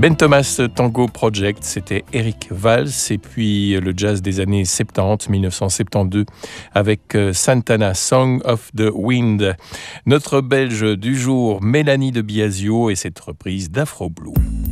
Ben Thomas Tango Project, c'était Eric Valls, et puis le jazz des années 70, 1972, avec Santana, Song of the Wind. Notre Belge du jour, Mélanie de Biasio, et cette reprise d'Afro Blue.